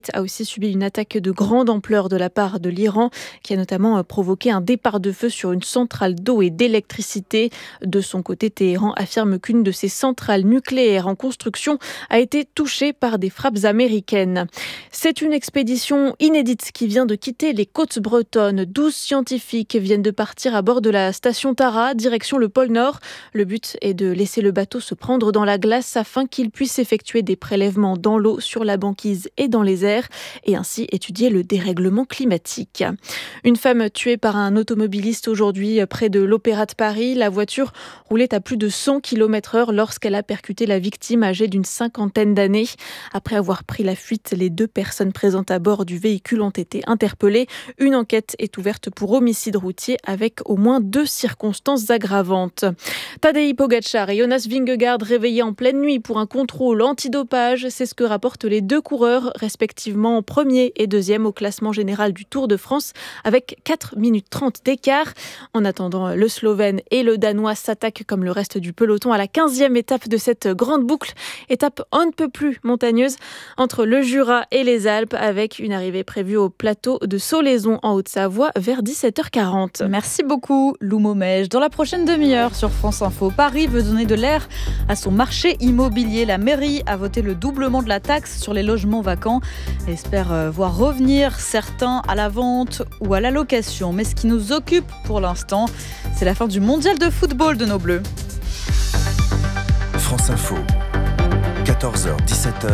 A aussi subi une attaque de grande ampleur de la part de l'Iran qui a notamment provoqué un départ de feu sur une centrale d'eau et d'électricité. De son côté, Téhéran affirme qu'une de ses centrales nucléaires en construction a été touchée par des frappes américaines. C'est une expédition inédite qui vient de quitter les côtes bretonnes. 12 scientifiques viennent de partir à bord de la station Tara, direction le pôle Nord. Le but est de laisser le bateau se prendre dans la glace afin qu'il puisse effectuer des prélèvements dans l'eau, sur la banquise et dans les airs, et ainsi étudier le dérèglement climatique. Une femme tuée par un automobiliste aujourd'hui près de l'Opéra de Paris. La voiture roulait à plus de 100 km/h lorsqu'elle a percuté la victime âgée d'une cinquantaine d'années. Après avoir pris la fuite, les 2 personnes présentes à bord du véhicule ont été interpellées. Une enquête est ouverte pour homicide routier avec au moins 2 circonstances aggravantes. Tadej Pogačar et Jonas Vingegaard réveillés en pleine nuit pour un contrôle antidopage. C'est ce que rapportent les 2 coureurs, respectivement premier et deuxième au classement général du Tour de France, avec 4 minutes 30 d'écart. En attendant, le Slovène et le Danois s'attaquent comme le reste du peloton à la 15e étape de cette grande boucle. Étape un ne peut plus montagneuse entre le Jura et les Alpes, avec une arrivée prévue au plateau de Solaizon en Haute-Savoie vers 17h40. Merci beaucoup Lou Momège. Dans la prochaine demi-heure sur France Info, Paris veut donner de l'air à son marché immobilier. La mairie a voté le doublement de la taxe sur les logements vacants et espère voir revenir certains à la vente ou à la location. Mais ce qui nous occupe pour l'instant, c'est la fin du mondial de football de nos Bleus. France Info, 14h-17h,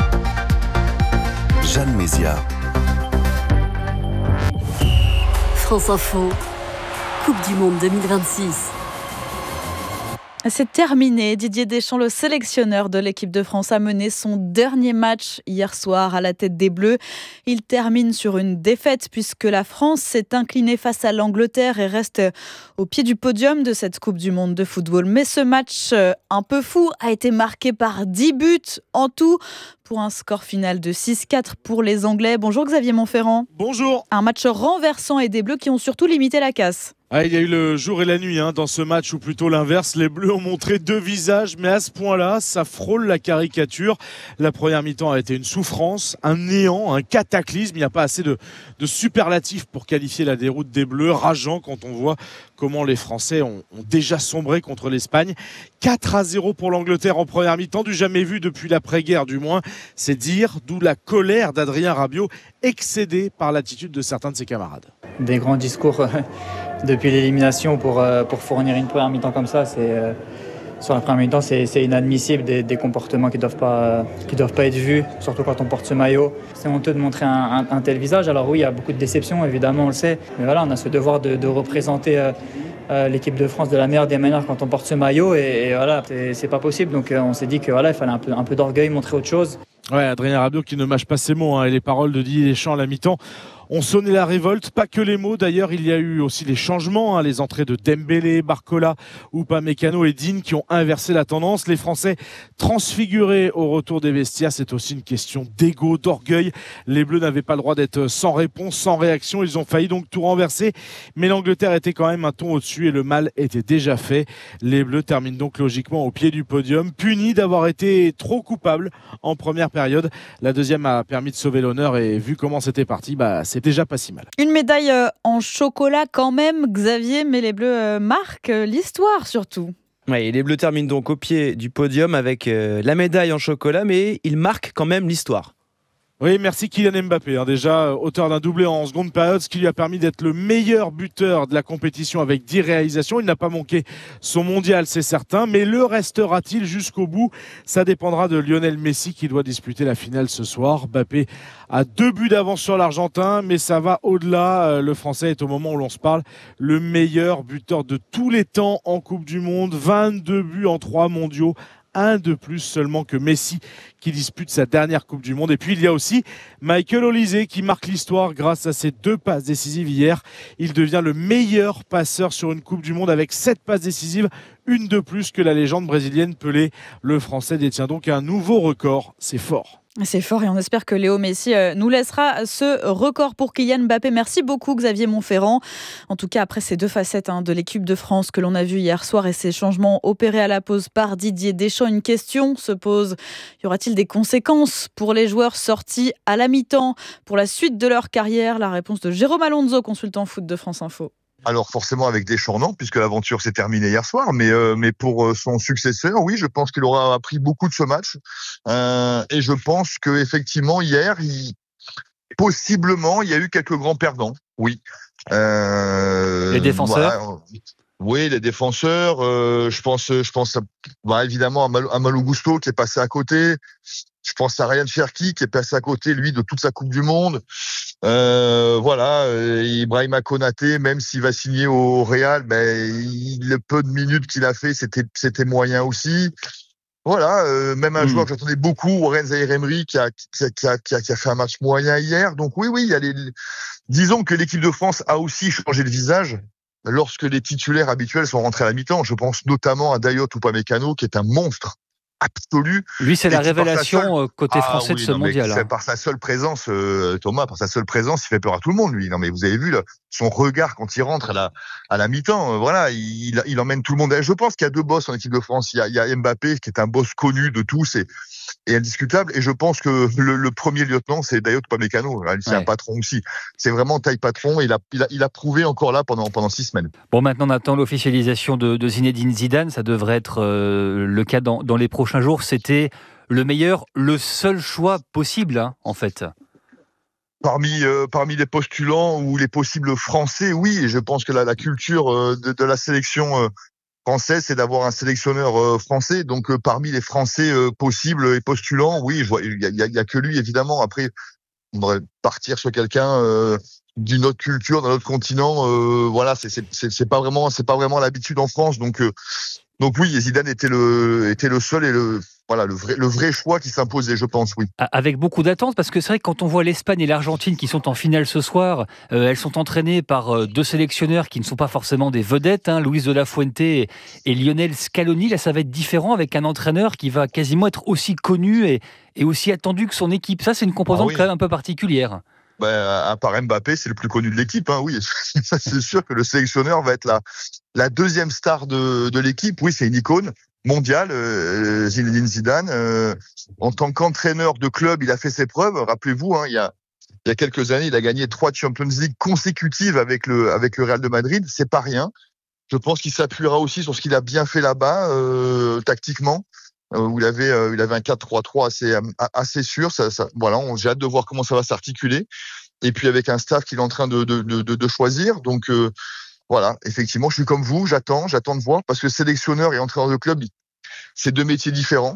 Jeanne Mézia. France Info, Coupe du Monde 2026. C'est terminé. Didier Deschamps, le sélectionneur de l'équipe de France, a mené son dernier match hier soir à la tête des Bleus. Il termine sur une défaite puisque la France s'est inclinée face à l'Angleterre et reste au pied du podium de cette Coupe du Monde de football. Mais ce match un peu fou a été marqué par 10 buts en tout, pour un score final de 6-4 pour les Anglais. Bonjour Xavier Montferrand. Bonjour. Un match renversant et des Bleus qui ont surtout limité la casse. Il y a eu le jour et la nuit dans ce match, ou plutôt l'inverse. Les Bleus ont montré 2 visages, mais à ce point-là, ça frôle la caricature. La première mi-temps a été une souffrance, un néant, un cataclysme. Il n'y a pas assez de superlatifs pour qualifier la déroute des Bleus. Rageant quand on voit comment les Français ont déjà sombré contre l'Espagne. 4-0 pour l'Angleterre en première mi-temps, du jamais vu depuis l'après-guerre du moins. C'est dire, d'où la colère d'Adrien Rabiot, excédé par l'attitude de certains de ses camarades. Des grands discours depuis l'élimination pour fournir une première mi-temps comme ça, sur la première mi-temps, c'est inadmissible, des comportements qui doivent pas être vus, surtout quand on porte ce maillot. C'est honteux de montrer un tel visage. Alors oui, il y a beaucoup de déceptions, évidemment, on le sait, mais voilà, on a ce devoir de représenter l'équipe de France de la meilleure des manières quand on porte ce maillot, et voilà, c'est pas possible. Donc on s'est dit que voilà, il fallait un peu d'orgueil, montrer autre chose. Ouais, Adrien Rabiot qui ne mâche pas ses mots, et les paroles de Didier Deschamps à la mi-temps ont sonné la révolte, pas que les mots. D'ailleurs, il y a eu aussi les changements, les entrées de Dembélé, Barcola, Upamecano et Digne qui ont inversé la tendance. Les Français transfigurés au retour des vestiaires, c'est aussi une question d'ego, d'orgueil. Les Bleus n'avaient pas le droit d'être sans réponse, sans réaction. Ils ont failli donc tout renverser, mais l'Angleterre était quand même un ton au-dessus et le mal était déjà fait. Les Bleus terminent donc logiquement au pied du podium, punis d'avoir été trop coupables en première période. La deuxième a permis de sauver l'honneur et vu comment c'était parti, c'est déjà pas si mal. Une médaille en chocolat quand même, Xavier, mais les Bleus marquent l'histoire surtout. Oui, les Bleus terminent donc au pied du podium avec la médaille en chocolat, mais ils marquent quand même l'histoire. Oui, merci Kylian Mbappé, déjà auteur d'un doublé en seconde période, ce qui lui a permis d'être le meilleur buteur de la compétition avec 10 réalisations. Il n'a pas manqué son mondial, c'est certain, mais le restera-t-il jusqu'au bout? Ça dépendra de Lionel Messi qui doit disputer la finale ce soir. Mbappé a 2 buts d'avance sur l'Argentin, mais ça va au-delà. Le Français est au moment où l'on se parle le meilleur buteur de tous les temps en Coupe du Monde. 22 buts en 3 mondiaux. Un de plus seulement que Messi qui dispute sa dernière Coupe du Monde. Et puis il y a aussi Michael Olise qui marque l'histoire grâce à ses 2 passes décisives hier. Il devient le meilleur passeur sur une Coupe du Monde avec 7 passes décisives, une de plus que la légende brésilienne Pelé. Le Français détient donc un nouveau record, c'est fort. C'est fort et on espère que Léo Messi nous laissera ce record pour Kylian Mbappé. Merci beaucoup Xavier Montferrand. En tout cas, après ces deux facettes de l'équipe de France que l'on a vu hier soir et ces changements opérés à la pause par Didier Deschamps, une question se pose. Y aura-t-il des conséquences pour les joueurs sortis à la mi-temps pour la suite de leur carrière? La réponse de Jérôme Alonso, consultant foot de France Info. Alors forcément avec Deschamps, non, puisque l'aventure s'est terminée hier soir, mais pour son successeur, oui, je pense qu'il aura appris beaucoup de ce match, et je pense que effectivement hier, possiblement, il y a eu quelques grands perdants, oui. Les défenseurs. Voilà. Oui, les défenseurs. Je pense évidemment à Malo Gusto qui est passé à côté. Je pense à Ryan Cherki qui est passé à côté, lui, de toute sa Coupe du Monde. Ibrahima Konaté, même s'il va signer au Real, le peu de minutes qu'il a fait, c'était moyen aussi. Voilà, même un joueur que j'attendais beaucoup, Warren Zaïre-Emery, qui a fait un match moyen hier. Donc oui, il y a disons que l'équipe de France a aussi changé de visage lorsque les titulaires habituels sont rentrés à la mi-temps. Je pense notamment à Dayot Upamecano, qui est un monstre absolu. Lui, c'est la révélation côté français de ce mondial. Par sa seule présence, Thomas, par sa seule présence, il fait peur à tout le monde, lui. Non, mais vous avez vu son regard quand il rentre à la mi-temps. Voilà, il emmène tout le monde. Je pense qu'il y a deux boss en équipe de France. Il y a Mbappé, qui est un boss connu de tous et indiscutable. Et je pense que le premier lieutenant, c'est Dayot Upamecano. C'est un patron aussi. C'est vraiment taille patron. Il a prouvé encore là pendant 6 semaines. Bon, maintenant, on attend l'officialisation de Zinedine Zidane. Ça devrait être le cas dans les prochains jours. C'était le meilleur, le seul choix possible, en fait. Parmi les postulants ou les possibles Français, oui. Et je pense que la culture de la sélection française, c'est d'avoir un sélectionneur français. Donc, parmi les Français possibles et postulants, oui, il y a que lui, évidemment. Après, on devrait partir sur quelqu'un d'une autre culture, d'un autre continent. Voilà, c'est pas vraiment l'habitude en France. Donc oui, Zidane était le seul et le vrai choix qui s'imposait, je pense, oui. Avec beaucoup d'attentes, parce que c'est vrai que quand on voit l'Espagne et l'Argentine qui sont en finale ce soir, elles sont entraînées par deux sélectionneurs qui ne sont pas forcément des vedettes, Luis de la Fuente et Lionel Scaloni. Là, ça va être différent avec un entraîneur qui va quasiment être aussi connu et aussi attendu que son équipe. Ça, c'est une composante quand même un peu particulière. À part Mbappé, c'est le plus connu de l'équipe, oui. Ça, c'est sûr que le sélectionneur va être la deuxième star de l'équipe. Oui, c'est une icône mondiale, Zinedine Zidane. En tant qu'entraîneur de club, il a fait ses preuves. Rappelez-vous, il y a quelques années, il a gagné 3 Champions League consécutives avec le Real de Madrid. C'est pas rien. Je pense qu'il s'appuiera aussi sur ce qu'il a bien fait là-bas, tactiquement. Où il avait un 4-3-3 assez sûr. Voilà, j'ai hâte de voir comment ça va s'articuler. Et puis avec un staff qu'il est en train de choisir. Donc voilà, effectivement, je suis comme vous, j'attends de voir, parce que sélectionneur et entraîneur de club, c'est 2 métiers différents.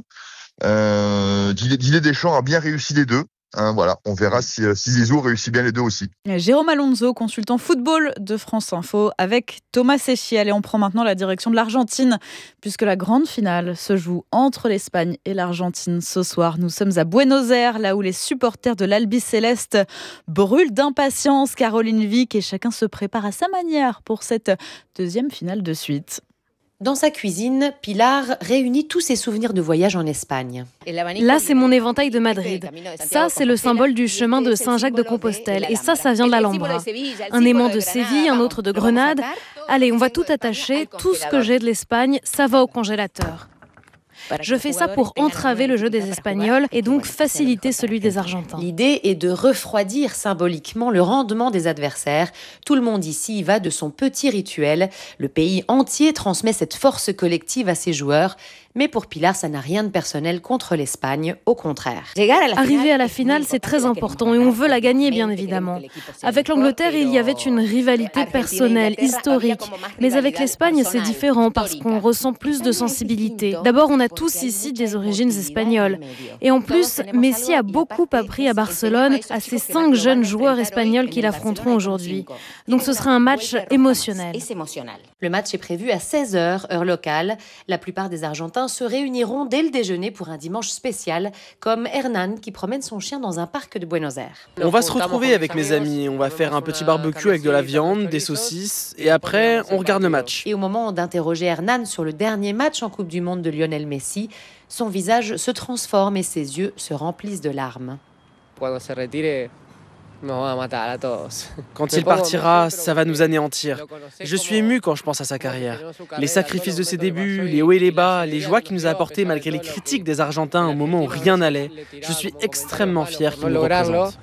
Didier Deschamps a bien réussi les deux. Voilà, on verra si Zizou réussit bien les deux aussi. Jérôme Alonso, consultant football de France Info, avec Thomas Séchiel. Et on prend maintenant la direction de l'Argentine, puisque la grande finale se joue entre l'Espagne et l'Argentine ce soir. Nous sommes à Buenos Aires, là où les supporters de l'Albiceleste brûlent d'impatience. Caroline Vic, et chacun se prépare à sa manière pour cette deuxième finale de suite. Dans sa cuisine, Pilar réunit tous ses souvenirs de voyage en Espagne. Là, c'est mon éventail de Madrid. Ça, c'est le symbole du chemin de Saint-Jacques-de-Compostelle. Et ça vient de l'Alhambra. Un aimant de Séville, un autre de Grenade. Allez, on va tout attacher. Tout ce que j'ai de l'Espagne, ça va au congélateur. Je fais ça pour entraver le jeu des Espagnols et donc faciliter celui des Argentins. L'idée est de refroidir symboliquement le rendement des adversaires. Tout le monde ici y va de son petit rituel. Le pays entier transmet cette force collective à ses joueurs. Mais pour Pilar, ça n'a rien de personnel contre l'Espagne, au contraire. Arriver à la finale, c'est très important et on veut la gagner, bien évidemment. Avec l'Angleterre, il y avait une rivalité personnelle, historique. Mais avec l'Espagne, c'est différent parce qu'on ressent plus de sensibilité. D'abord, on a tous ici des origines espagnoles. Et en plus, Messi a beaucoup appris à Barcelone, à ces 5 jeunes joueurs espagnols qui l'affronteront aujourd'hui. Donc ce sera un match émotionnel. Le match est prévu à 16h, heure locale. La plupart des Argentins se réuniront dès le déjeuner pour un dimanche spécial, comme Hernan qui promène son chien dans un parc de Buenos Aires. On va se retrouver avec mes amis, on va faire un petit barbecue avec de la viande, des saucisses, et après on regarde le match. Et au moment d'interroger Hernan sur le dernier match en Coupe du Monde de Lionel Messi, Son visage se transforme et ses yeux se remplissent de larmes. Quand il partira, ça va nous anéantir. Je suis ému quand je pense à sa carrière. Les sacrifices de ses débuts, les hauts et les bas, les joies qu'il nous a apportées malgré les critiques des Argentins au moment où rien n'allait. Je suis extrêmement fier qu'il nous représente.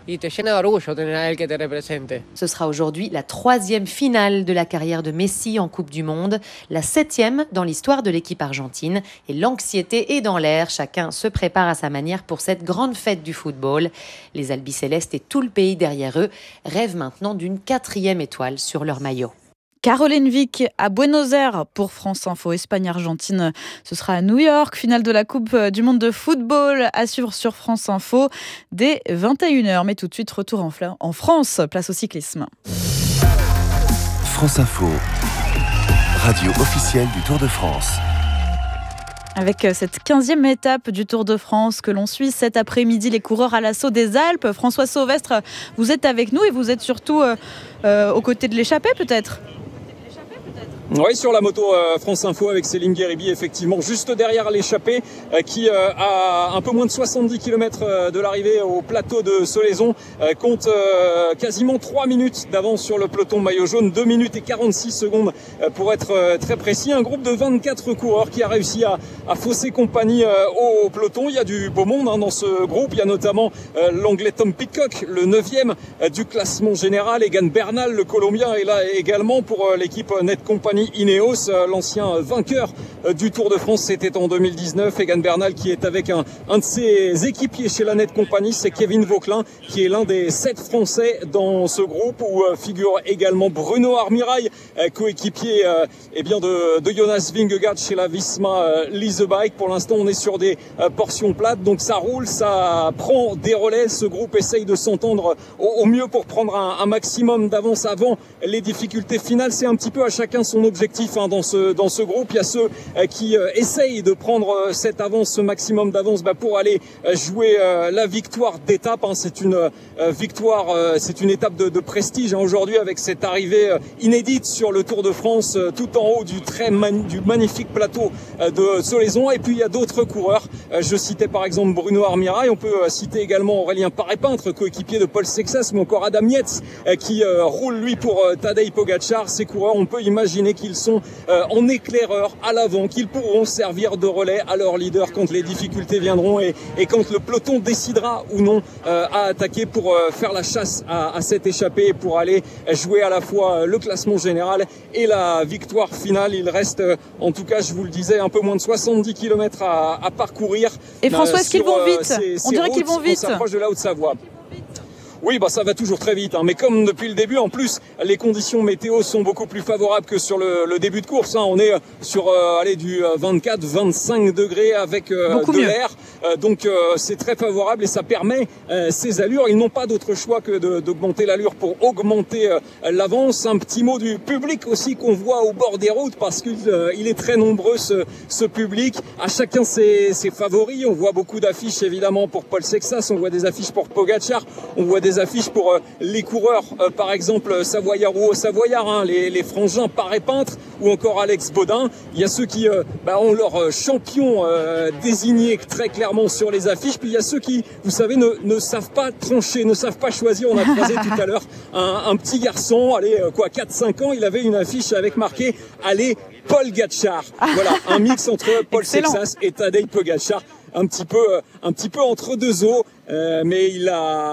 Ce sera aujourd'hui la 3e finale de la carrière de Messi en Coupe du Monde, la 7e dans l'histoire de l'équipe argentine. Et l'anxiété est dans l'air, chacun se prépare à sa manière pour cette grande fête du football. Les albicélestes et tout le pays derrière eux rêvent maintenant d'une 4e étoile sur leur maillot. Caroline Vic à Buenos Aires pour France Info. Espagne-Argentine, ce sera à New York. Finale de la Coupe du Monde de football à suivre sur France Info dès 21h. Mais tout de suite, retour en France, place au cyclisme. France Info, radio officielle du Tour de France. Avec cette 15e étape du Tour de France que l'on suit cet après-midi, les coureurs à l'assaut des Alpes. François Sauvestre, vous êtes avec nous et vous êtes surtout aux côtés de l'échappée peut-être ? Oui, sur la moto France Info avec Céline Guéribi, effectivement, juste derrière l'échappée qui, à un peu moins de 70 km de l'arrivée au plateau de Solaison, compte quasiment 3 minutes d'avance sur le peloton maillot jaune, 2 minutes et 46 secondes pour être très précis. Un groupe de 24 coureurs qui a réussi à fausser compagnie au peloton. Il y a du beau monde dans ce groupe. Il y a notamment l'Anglais Tom Pidcock, le 9e du classement général. Egan Bernal, le Colombien, est là également pour l'équipe Net Company Ineos, l'ancien vainqueur du Tour de France, c'était en 2019. Egan Bernal qui est avec un de ses équipiers chez la Net Company, c'est Kevin Vauquelin, qui est l'un des 7 Français dans ce groupe, où figure également Bruno Armirail, coéquipier de Jonas Vingegaard chez la Visma Lease Bike. Pour l'instant, on est sur des portions plates, donc ça roule, ça prend des relais. Ce groupe essaye de s'entendre au mieux pour prendre un maximum d'avance avant les difficultés finales. C'est un petit peu à chacun son objectif dans ce groupe. Il y a ceux qui essayent de prendre cette avance, ce maximum d'avance pour aller jouer la victoire d'étape. C'est une victoire, c'est une étape de prestige aujourd'hui, avec cette arrivée inédite sur le Tour de France tout en haut du magnifique plateau de Solaison. Et puis il y a d'autres coureurs. Je citais par exemple Bruno Armirail. On peut citer également Aurélien Paré-Peintre, coéquipier de Paul Sexas, mais encore Adam Yates qui roule lui pour Tadej Pogačar. Ces coureurs, on peut imaginer qu'ils sont en éclaireur à l'avant, qu'ils pourront servir de relais à leur leader quand les difficultés viendront et quand le peloton décidera ou non à attaquer pour faire la chasse à cette échappée et pour aller jouer à la fois le classement général et la victoire finale. Il reste, en tout cas, je vous le disais, un peu moins de 70 km à parcourir. Et François, est-ce qu'ils vont vite ? On dirait qu'ils vont vite. On s'approche de la Haute-Savoie. Oui, ça va toujours très vite, mais comme depuis le début, en plus, les conditions météo sont beaucoup plus favorables que sur le début de course. On est sur du 24-25 degrés avec de l'air, donc c'est très favorable et ça permet ces allures. Ils n'ont pas d'autre choix que d'augmenter l'allure pour augmenter l'avance. Un petit mot du public aussi qu'on voit au bord des routes, parce qu'il est très nombreux ce public. À chacun ses favoris. On voit beaucoup d'affiches évidemment pour Paul Sexas, on voit des affiches pour Pogačar, on voit des affiches pour les coureurs, par exemple Savoyard ou Savoyard, les frangins Paré-Peintre ou encore Alex Baudin. Il y a ceux qui ont leur champion désigné très clairement sur les affiches, puis il y a ceux qui, vous savez, ne savent pas trancher, ne savent pas choisir. On a croisé tout à l'heure un petit garçon, 4-5 ans, il avait une affiche avec marqué « Allez, Paul Gatchar ». Voilà, un mix entre Paul Sexas et Tadej Pogačar. Un petit peu entre deux eaux, mais il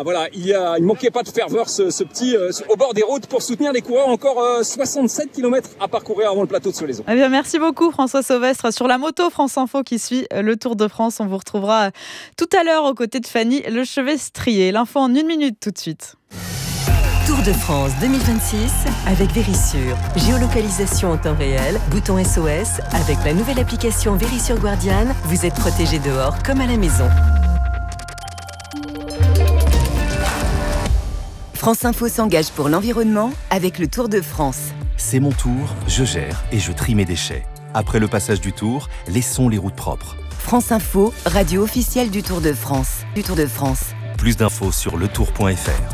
manquait pas de ferveur ce petit au bord des routes pour soutenir les coureurs. Encore 67 km à parcourir avant le plateau de Solaison. Eh bien, merci beaucoup François Sauvestre sur la moto France Info qui suit le Tour de France. On vous retrouvera tout à l'heure aux côtés de Fanny Lechevet-Strier. L'info en 1 minute tout de suite. Tour de France 2026 avec Verisure. Géolocalisation en temps réel, bouton SOS. Avec la nouvelle application Verisure Guardian, vous êtes protégé dehors comme à la maison. France Info s'engage pour l'environnement avec le Tour de France. C'est mon tour, je gère et je trie mes déchets. Après le passage du Tour, laissons les routes propres. France Info, radio officielle du Tour de France. Plus d'infos sur letour.fr.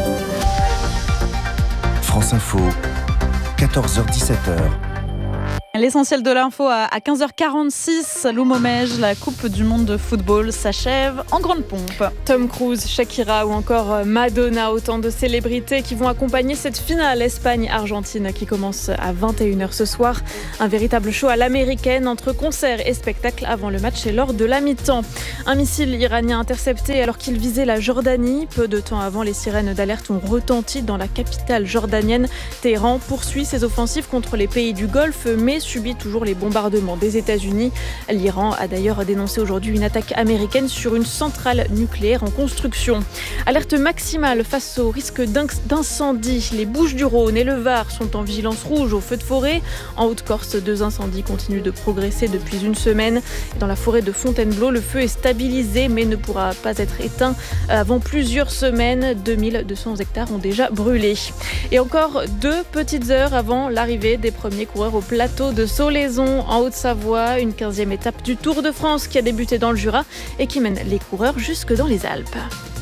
France Info, 14h-17h, L'essentiel de l'info à 15h46, Loumomège, la Coupe du Monde de football s'achève en grande pompe. Tom Cruise, Shakira ou encore Madonna, autant de célébrités qui vont accompagner cette finale Espagne-Argentine qui commence à 21h ce soir. Un véritable show à l'américaine entre concerts et spectacles avant le match et lors de la mi-temps. Un missile iranien intercepté alors qu'il visait la Jordanie. Peu de temps avant, les sirènes d'alerte ont retenti dans la capitale jordanienne. Téhéran poursuit ses offensives contre les pays du Golfe, mais subit toujours les bombardements des États-Unis. L'Iran a d'ailleurs dénoncé aujourd'hui une attaque américaine sur une centrale nucléaire en construction. Alerte maximale face au risque d'incendie. Les Bouches-du-Rhône et le Var sont en vigilance rouge au feu de forêt. En Haute-Corse, 2 incendies continuent de progresser depuis une semaine. Dans la forêt de Fontainebleau, le feu est stabilisé mais ne pourra pas être éteint avant plusieurs semaines. 2200 hectares ont déjà brûlé. Et encore 2 petites heures avant l'arrivée des premiers coureurs au plateau de Solaizon en Haute-Savoie, une 15e étape du Tour de France qui a débuté dans le Jura et qui mène les coureurs jusque dans les Alpes.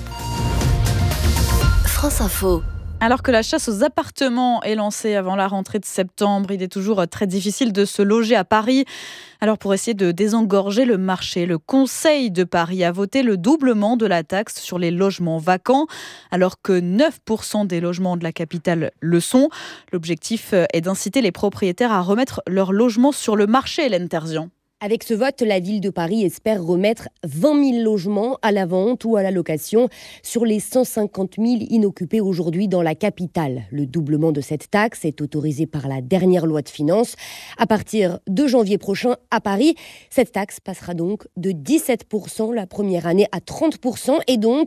France Info. Alors que la chasse aux appartements est lancée avant la rentrée de septembre, il est toujours très difficile de se loger à Paris. Alors pour essayer de désengorger le marché, le Conseil de Paris a voté le doublement de la taxe sur les logements vacants, alors que 9% des logements de la capitale le sont. L'objectif est d'inciter les propriétaires à remettre leurs logements sur le marché, Hélène Terzian. Avec ce vote, la ville de Paris espère remettre 20 000 logements à la vente ou à la location sur les 150 000 inoccupés aujourd'hui dans la capitale. Le doublement de cette taxe est autorisé par la dernière loi de finances. À partir de janvier prochain, à Paris, cette taxe passera donc de 17% la première année à 30% et donc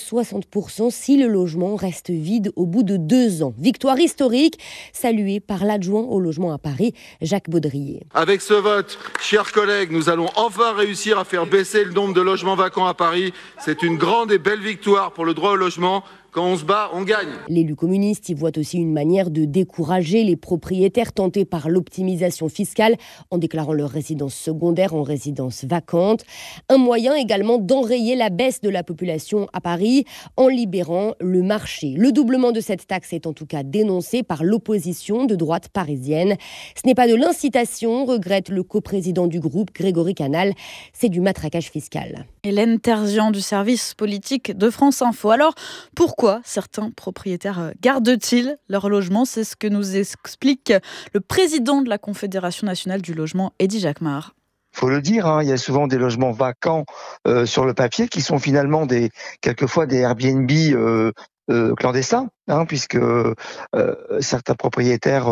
60% si le logement reste vide au bout de 2 ans. Victoire historique saluée par l'adjoint au logement à Paris, Jacques Baudrier. Avec ce vote, chers collègues, nous allons enfin réussir à faire baisser le nombre de logements vacants à Paris. C'est une grande et belle victoire pour le droit au logement. Quand on se bat, on gagne. L'élu communiste y voit aussi une manière de décourager les propriétaires tentés par l'optimisation fiscale en déclarant leur résidence secondaire en résidence vacante. Un moyen également d'enrayer la baisse de la population à Paris en libérant le marché. Le doublement de cette taxe est en tout cas dénoncé par l'opposition de droite parisienne. Ce n'est pas de l'incitation, regrette le coprésident du groupe, Grégory Canal. C'est du matraquage fiscal. Hélène Terzian du service politique de France Info. Alors, pourquoi certains propriétaires gardent-ils leur logement ? C'est ce que nous explique le président de la Confédération nationale du logement, Eddy Jacquemart. Il faut le dire, il y a souvent des logements vacants sur le papier qui sont finalement quelquefois des Airbnb clandestins, puisque certains propriétaires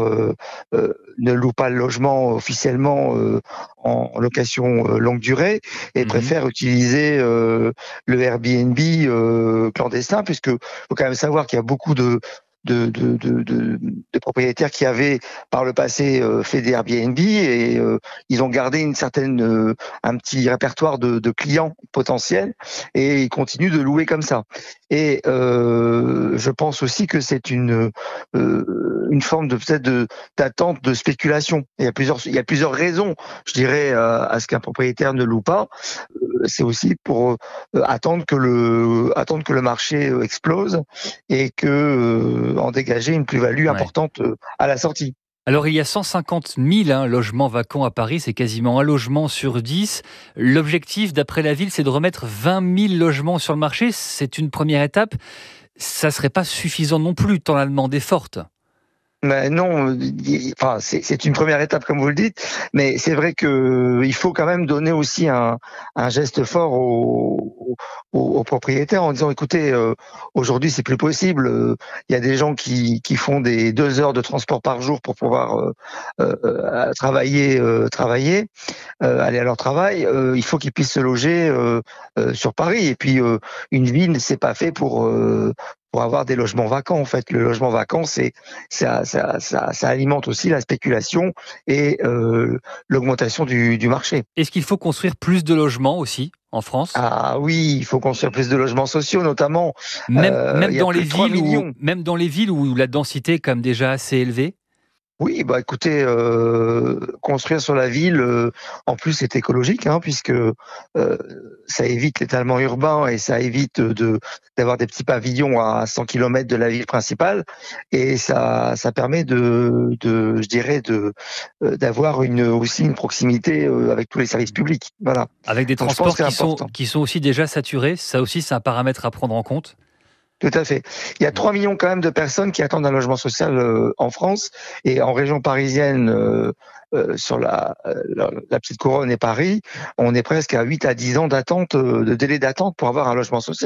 ne louent pas le logement officiellement en location longue durée et préfèrent utiliser le Airbnb clandestin, puisque faut quand même savoir qu'il y a beaucoup de propriétaires qui avaient par le passé fait des Airbnb et ils ont gardé un petit répertoire de clients potentiels et ils continuent de louer comme ça. Et je pense aussi que c'est une forme d'attente de spéculation. Il y a plusieurs raisons, je dirais, à ce qu'un propriétaire ne loue pas. C'est aussi pour attendre que le marché explose et que en dégager une plus-value importante à la sortie. Alors, il y a 150 000 logements vacants à Paris, c'est quasiment un logement sur 10. L'objectif, d'après la ville, c'est de remettre 20 000 logements sur le marché. C'est une première étape. Ça ne serait pas suffisant non plus, tant la demande est forte. Mais non, c'est une première étape comme vous le dites, mais c'est vrai que il faut quand même donner aussi un geste fort aux propriétaires en disant écoutez, aujourd'hui c'est plus possible, il y a des gens qui font des 2 heures de transport par jour pour pouvoir travailler, aller à leur travail, il faut qu'ils puissent se loger sur Paris et puis une ville c'est pas fait pour avoir des logements vacants. En fait, le logement vacant, ça alimente aussi la spéculation et l'augmentation du marché. Est-ce qu'il faut construire plus de logements aussi en France ? Ah oui, il faut construire plus de logements sociaux, notamment. Même dans les villes où la densité est quand même déjà assez élevée. Oui, bah écoutez, construire sur la ville, en plus c'est écologique, puisque ça évite l'étalement urbain et ça évite d'avoir des petits pavillons à 100 km de la ville principale, et ça permet d'avoir aussi une proximité avec tous les services publics. Voilà. Avec des Donc, transports important. qui sont aussi déjà saturés, ça aussi c'est un paramètre à prendre en compte. Tout à fait. Il y a 3 millions quand même de personnes qui attendent un logement social en France, et en région parisienne, sur la petite couronne et Paris, on est presque à 8 à 10 ans d'attente, de délai d'attente pour avoir un logement social.